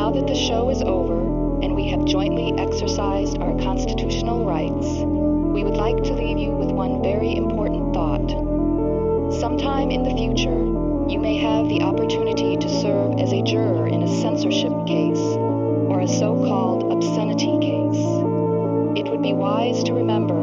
Now that the show is over and we have jointly exercised our constitutional rights, we would like to leave you with one very important thought. Sometime in the future, you may have the opportunity to serve as a juror in a censorship case or a so-called obscenity case. It would be wise to remember